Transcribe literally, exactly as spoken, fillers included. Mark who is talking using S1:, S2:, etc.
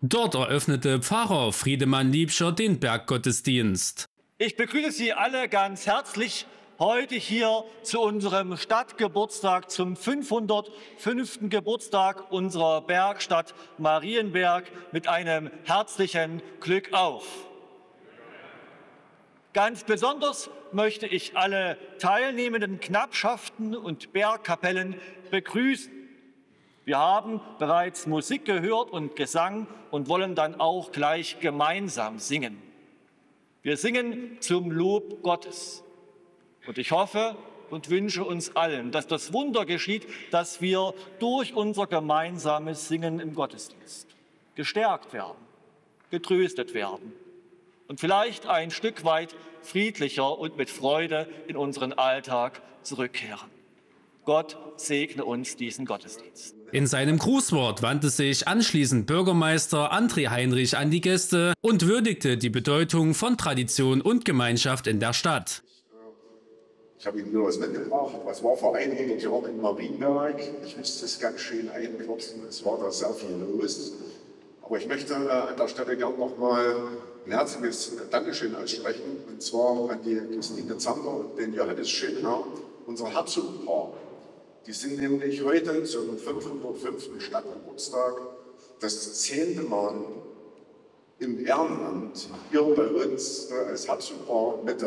S1: Dort eröffnete Pfarrer Friedemann Liebscher den Berggottesdienst.
S2: Ich begrüße Sie alle ganz herzlich heute hier zu unserem Stadtgeburtstag, zum fünfhundertfünften Geburtstag unserer Bergstadt Marienberg mit einem herzlichen Glück auf. Ganz besonders möchte ich alle teilnehmenden Knappschaften und Bergkapellen begrüßen. Wir haben bereits Musik gehört und Gesang und wollen dann auch gleich gemeinsam singen. Wir singen zum Lob Gottes. Und ich hoffe und wünsche uns allen, dass das Wunder geschieht, dass wir durch unser gemeinsames Singen im Gottesdienst gestärkt werden, getröstet werden und vielleicht ein Stück weit friedlicher und mit Freude in unseren Alltag zurückkehren. Gott segne uns diesen Gottesdienst.
S1: In seinem Grußwort wandte sich anschließend Bürgermeister André Heinrich an die Gäste und würdigte die Bedeutung von Tradition und Gemeinschaft in der Stadt.
S3: Ich habe Ihnen nur was mitgebracht. Was war vor hundert Jahren in Marienberg? Ich musste es ganz schön einkürzen. Es war da sehr viel los. Aber ich möchte an der Stelle gern noch mal ein herzliches Dankeschön aussprechen. Und zwar an die Christine Zander und den Johannes Schönherr, unser Herzogpaar. Die sind nämlich heute zum fünfhundertfünften Stadtgeburtstag das zehnte Mal im Ehrenamt hier bei uns als Herzogpaar mit